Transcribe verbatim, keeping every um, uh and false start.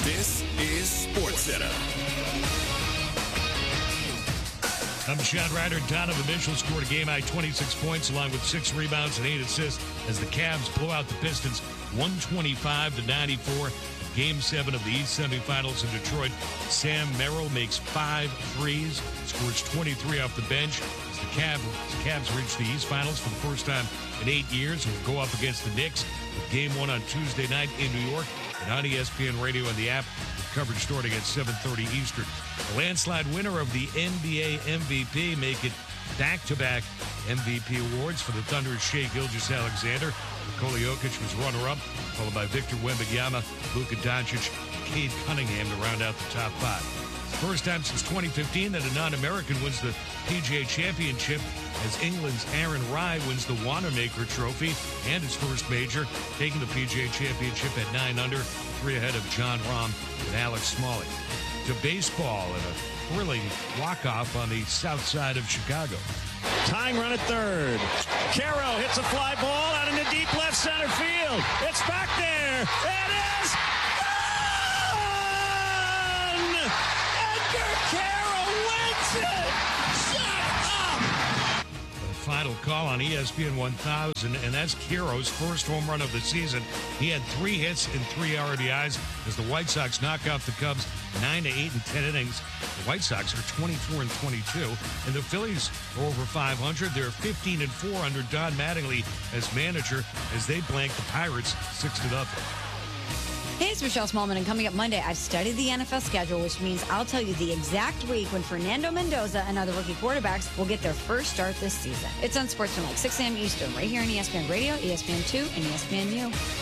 This is SportsCenter. I'm Sean Ryder. Donovan Mitchell scored a game-high twenty-six points along with six rebounds and eight assists as the Cavs blow out the Pistons one twenty-five to ninety-four. Game seven of the East semifinals in Detroit. Sam Merrill makes five threes, scores twenty-three off the bench. As the Cavs, the Cavs reach the East Finals for the first time in eight years and will go up against the Knicks with game one on Tuesday night in New York and on E S P N Radio and the app with coverage starting at seven thirty Eastern. The landslide winner of the N B A M V P make it back-to-back M V P awards for the Thunder's Shai Gilgeous-Alexander. Nikola Jokic was runner-up, followed by Victor Wembanyama, Luka Doncic, and Cade Cunningham to round out the top five. First time since twenty fifteen that a non-American wins the P G A Championship, as England's Aaron Rai wins the Wanamaker Trophy and his first major, taking the P G A Championship at nine under, three ahead of Jon Rahm and Alex Smalley. To baseball and a thrilling walk-off on the south side of Chicago. Tying run at third. Caro hits a fly ball out into deep left center field. It's back there. It is gone! Edgar Caro wins it! Shut up! The final call on E S P N one thousand, and that's Caro's first home run of the season. He had three hits and three R B Is as the White Sox knock out the Cubs nine to eight in ten innings. The White Sox are twenty-four and twenty-two, and the Phillies are over five hundred. They're fifteen and four under Don Mattingly as manager as they blank the Pirates six to nothing. Hey, it's Michelle Smallman, and coming up Monday, I've studied the N F L schedule, which means I'll tell you the exact week when Fernando Mendoza and other rookie quarterbacks will get their first start this season. It's on SportsCenter, like six a.m. Eastern, right here on E S P N Radio, E S P N two, and E S P N U.